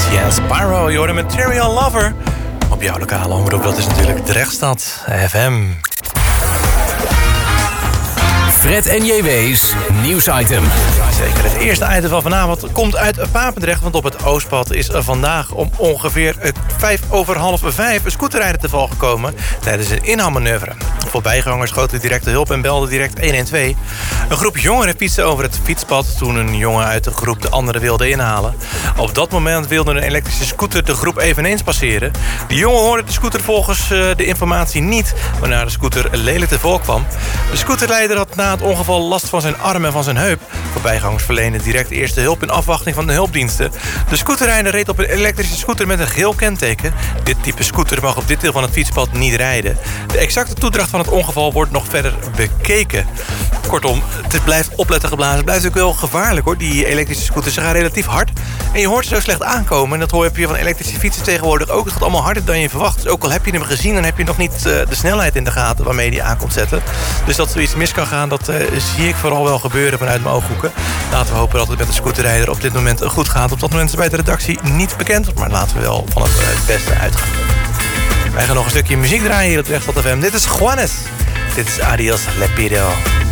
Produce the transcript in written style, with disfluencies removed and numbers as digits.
Jan Spyro, je hoorde Material Lover. Op jouw lokale omroep, dat is natuurlijk Drechtstad FM. Fred en JW's nieuwsitem. Zeker, het eerste item van vanavond komt uit Papendrecht. Want op het Oostpad is er vandaag om ongeveer 5:45 een scooterrijder te val gekomen tijdens een inhaalmanoeuvre. Voorbijgangers schoten directe hulp en belden direct 112. Een groep jongeren fietste over het fietspad toen een jongen uit de groep de andere wilde inhalen. Op dat moment wilde een elektrische scooter de groep eveneens passeren. De jongen hoorde de scooter volgens de informatie niet, waarna de scooter lelijk te vol kwam. De scooterrijder had na het ongeval last van zijn arm en van zijn heup. Voorbijgangers verleenden direct eerste hulp in afwachting van de hulpdiensten. De scooterrijder reed op een elektrische scooter met een geel kenteken. Dit type scooter mag op dit deel van het fietspad niet rijden. De exacte toedracht van het ongeval wordt nog verder bekeken. Kortom, het blijft opletten geblazen. Het blijft ook wel gevaarlijk hoor, die elektrische scooters. Ze gaan relatief hard en je hoort ze zo slecht aankomen. En dat hoor je van elektrische fietsen tegenwoordig ook. Het gaat allemaal harder dan je verwacht. Dus ook al heb je hem gezien, dan heb je nog niet de snelheid in de gaten waarmee die aankomt zetten. Dus dat zoiets mis kan gaan, dat zie ik vooral wel gebeuren vanuit mijn ooghoeken. Laten we hopen dat het met de scooterrijder op dit moment goed gaat. Op dat moment is bij de redactie niet bekend, maar laten we wel van het beste uitgaan. Wij gaan nog een stukje muziek draaien hier op Drechtstad FM. Dit is Juanes. Dit is Adios Lepido.